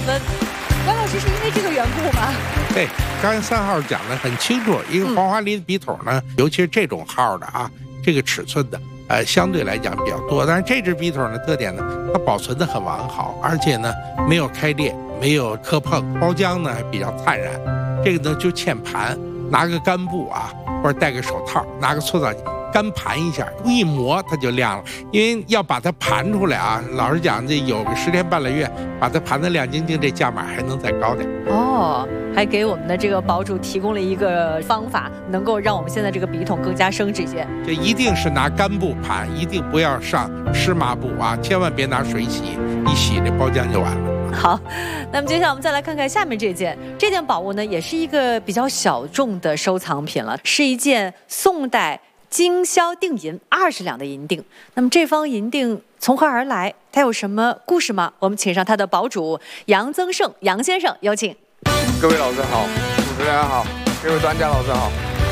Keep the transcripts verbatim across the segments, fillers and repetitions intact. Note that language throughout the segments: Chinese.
分。关老师是因为这个缘故吗？ 对，刚才三号讲的很清楚，一个黄花梨的笔筒呢，嗯、尤其是这种号的啊，这个尺寸的。呃，相对来讲比较多，但是这支笔筒的特点呢，它保存的很完好，而且呢没有开裂，没有磕碰，包浆呢还比较灿然。这个呢就欠盘，拿个干布啊，或者戴个手套，拿个搓澡机干盘一下，一磨它就亮了。因为要把它盘出来啊，老实讲，这有个十天半个月，把它盘得亮晶晶，这价码还能再高点。 哦，还给我们的这个堡主提供了一个方法，能够让我们现在这个笔筒更加升值一些。 这一定是拿干布盘，一定不要上湿抹布啊，千万别拿水洗，一洗这包浆就完了。 好，那么接下来我们再来看看下面这件，这件宝物呢，也是一个比较小众的收藏品了，是一件宋代精销定银二十两的银锭。那么这方银锭从何而来？它有什么故事吗？我们请上它的堡主杨增盛杨先生，有请。 各位老师好，主持人好，各位专家老师好。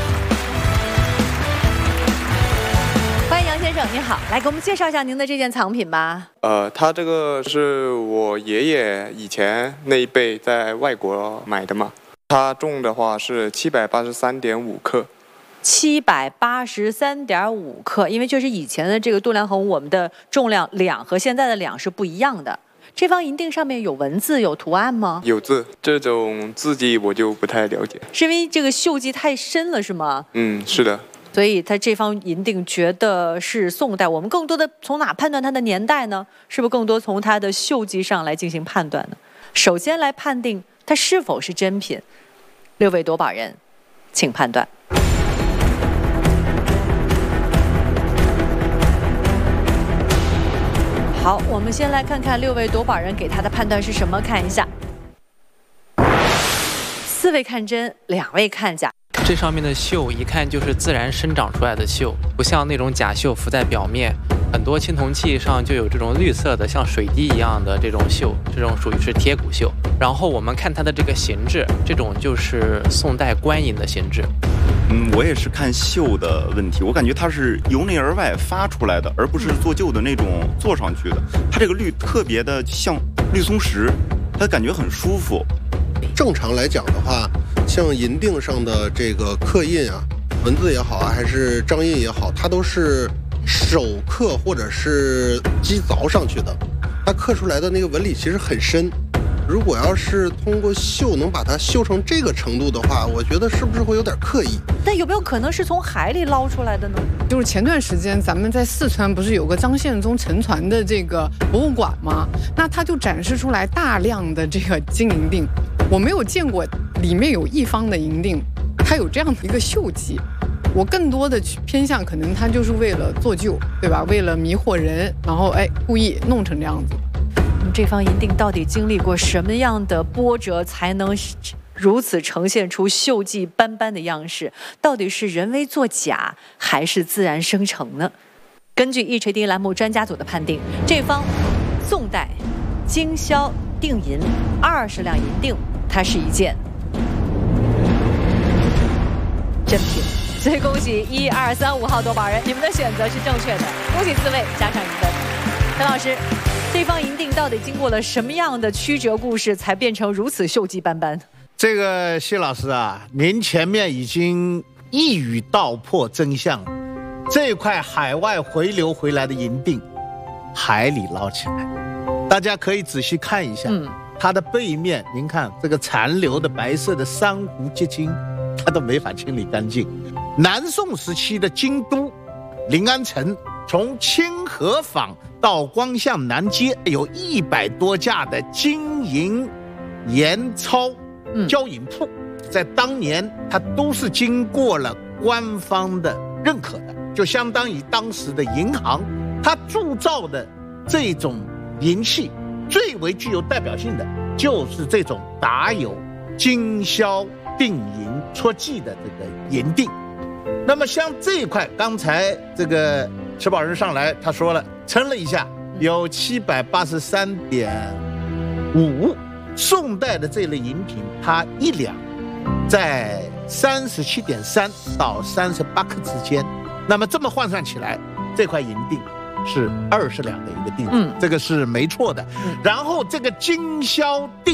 欢迎杨先生，你好，来给我们介绍一下您的这件藏品吧。 呃，它这个是我爷爷以前那一辈在外国买的嘛，它重的话是七百八十三点五克。 七百八十三点五克，因为确实以前的这个度量衡，我们的重量两和现在的两是不一样的。这方银锭上面有文字有图案吗？ 有字，这种字迹我就不太了解。 是因为这个锈迹太深了是吗？ 嗯，是的。 所以它这方银锭觉得是宋代，我们更多的从哪判断它的年代呢？是不是更多从它的锈迹上来进行判断呢？首先来判定它是否是真品，六位夺宝人，请判断。好，我们先来看看六位夺宝人给他的判断是什么，看一下。四位看真，两位看假。 这上面的锈一看就是自然生长出来的锈，不像那种假锈浮在表面。很多青铜器上就有这种绿色的像水滴一样的这种锈，这种属于是贴骨锈。然后我们看它的这个形制，这种就是宋代官银的形制。 嗯，我也是看锈的问题，我感觉它是由内而外发出来的，而不是做旧的那种做上去的。它这个绿特别的像绿松石，它感觉很舒服。 正常来讲的话，像银锭上的这个刻印啊，文字也好啊，还是章印也好，它都是手刻或者是机凿上去的，它刻出来的那个纹理其实很深。如果要是通过绣能把它绣成这个程度的话，我觉得是不是会有点刻意？ 但有没有可能是从海里捞出来的呢？ 就是前段时间咱们在四川不是有个张献忠沉船的这个博物馆吗？那它就展示出来大量的这个金银锭，我没有见过里面有一方的银锭它有这样的一个锈迹。我更多的偏向可能它就是为了做旧，对吧？为了迷惑人，然后哎故意弄成这样子。 这方银锭到底经历过什么样的波折，才能如此呈现出锈迹斑斑的样式？到底是人为作假，还是自然生成呢？根据一锤定音栏目专家组的判定，这方宋代精销定银二十两银锭，它是一件真品。所以恭喜一二三五号夺宝人，你们的选择是正确的，恭喜四位加上一分。陈老师，这方银锭到底经过了什么样的曲折故事，才变成如此锈迹斑斑？ 这个谢老师啊，您前面已经一语道破真相了。这块海外回流回来的银锭，海里捞起来，大家可以仔细看一下，嗯，它的背面，您看这个残留的白色的珊瑚结晶，它都没法清理干净。南宋时期的京都临安城，从清河坊到光向南街，有一百多家的金银盐钞交银铺，在当年它都是经过了官方的认可的，就相当于当时的银行，它铸造的这种银器最为具有代表性的就是这种打有精销定银戳记的这个银锭。那么像这一块，刚才这个持宝人上来他说了，称了一下，有七百八十三点五。宋代的这类银品，它一两在三十七点三到三十八克之间。那么这么换算起来，这块银锭是二十两的一个锭，嗯，这个是没错的。嗯、然后这个精销锭